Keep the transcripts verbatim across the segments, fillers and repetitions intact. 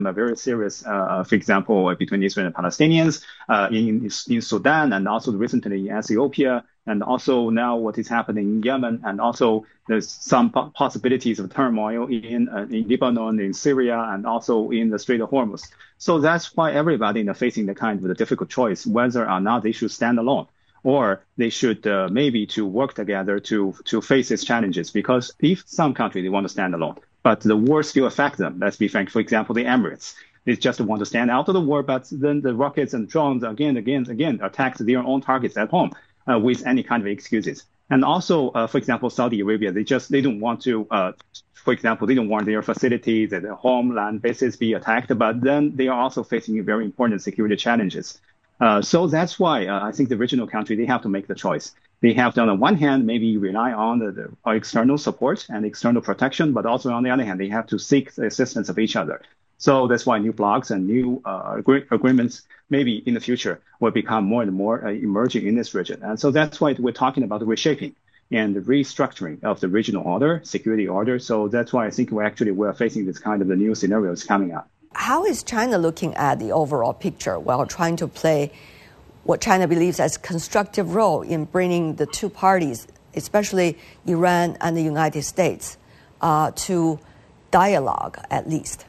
a very serious, uh, for example, between Israel and Palestinians, uh, in, in Sudan, and also recently in Ethiopia, and also now what is happening in Yemen, and also there's some po- possibilities of turmoil in, uh, in Lebanon, in Syria, and also in the Strait of Hormuz. So that's why everybody is facing the kind of the difficult choice, whether or not they should stand alone, or they should uh, maybe to work together to to face these challenges. Because if some country they want to stand alone, but the war still affects them. Let's be frank. For example, the Emirates, they just want to stand out of the war, but then the rockets and drones again, again, again attack their own targets at home uh, with any kind of excuses. And also, uh, for example, Saudi Arabia, they just they don't want to. Uh, for example, they don't want their facilities and their homeland bases be attacked, but then they are also facing very important security challenges. Uh, so that's why uh, I think the regional country, they have to make the choice. They have to, on the one hand, maybe rely on the, the external support and external protection, but also on the other hand, they have to seek the assistance of each other. So that's why new blocs and new uh, agree- agreements maybe in the future will become more and more uh, emerging in this region. And so that's why we're talking about the reshaping and the restructuring of the regional order, security order. So that's why I think we're actually we're facing this kind of the new scenarios coming up. How is China looking at the overall picture while trying to play what China believes as constructive role in bringing the two parties, especially Iran and the United States, uh, to dialogue at least?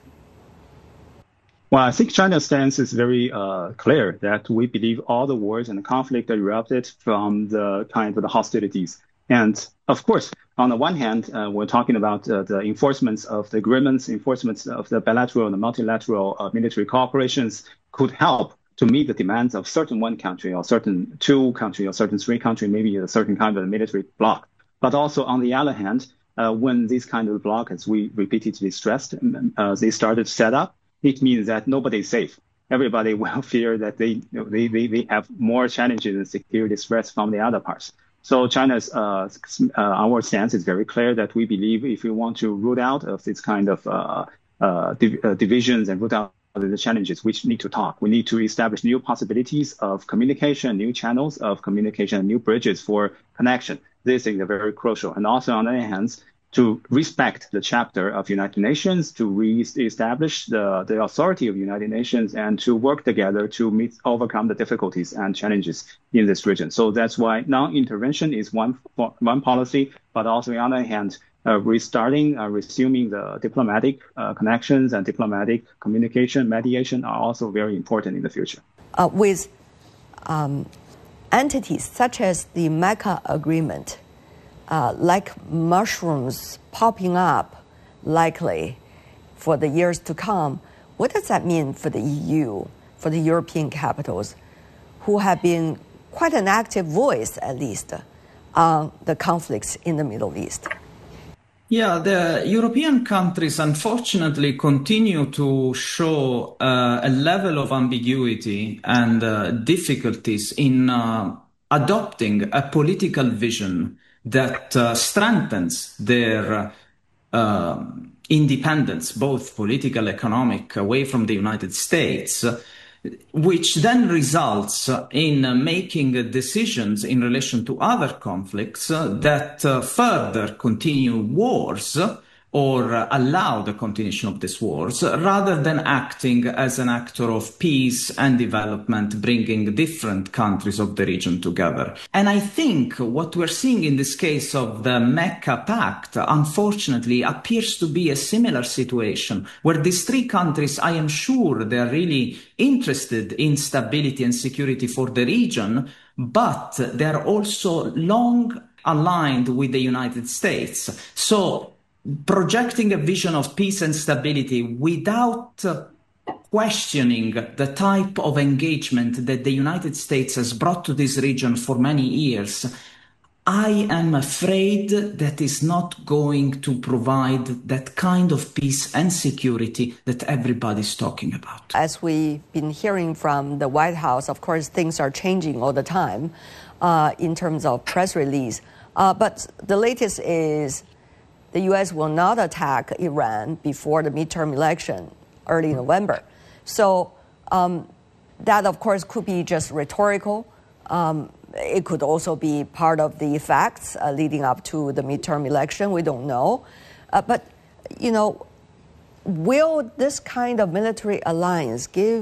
Well, I think China's stance is very uh, clear that we believe all the wars and the conflict erupted from the kind of the hostilities. And of course, on the one hand, uh, we're talking about uh, the enforcements of the agreements, enforcements of the bilateral and the multilateral uh, military cooperations could help to meet the demands of certain one country or certain two country or certain three country, maybe a certain kind of military bloc. But also on the other hand, uh, when these kind of bloc, as we repeatedly stressed, uh, they started to set up, it means that nobody is safe. Everybody will fear that they, you know, they, they, they have more challenges and security threats from the other parts. So China's uh, uh, our stance is very clear that we believe if we want to root out of this kind of uh, uh, div- uh, divisions and root out the challenges, we need to talk. We need to establish new possibilities of communication, new channels of communication, new bridges for connection. This is very crucial. And also on the other hand, to respect the chapter of United Nations, to re-establish the, the authority of United Nations, and to work together to meet, overcome the difficulties and challenges in this region. So that's why non-intervention is one one policy, but also on the other hand, uh, restarting, uh, resuming the diplomatic uh, connections and diplomatic communication, mediation are also very important in the future. Uh, with um, entities such as the Mecca Agreement, Uh, like mushrooms popping up likely for the years to come, what does that mean for the E U, for the European capitals, who have been quite an active voice, at least, on the conflicts in the Middle East? Yeah, the European countries unfortunately continue to show uh, a level of ambiguity and uh, difficulties in uh, adopting a political vision that uh, strengthens their uh, independence, both political, economic, away from the United States, which then results in uh, making uh, decisions in relation to other conflicts uh, that uh, further continue wars or uh, allow the continuation of these wars, rather than acting as an actor of peace and development, bringing different countries of the region together. And I think what we're seeing in this case of the Mecca Pact, unfortunately, appears to be a similar situation, where these three countries, I am sure they're really interested in stability and security for the region, but they're also long aligned with the United States. So projecting a vision of peace and stability without uh, questioning the type of engagement that the United States has brought to this region for many years, I am afraid that is not going to provide that kind of peace and security that everybody's talking about. As we've been hearing from the White House, of course, things are changing all the time uh, in terms of press release. Uh, but the latest is the U S will not attack Iran before the midterm election, early November. So um, that, of course, could be just rhetorical. Um, it could also be part of the facts uh, leading up to the midterm election. We don't know. Uh, but, you know, will this kind of military alliance give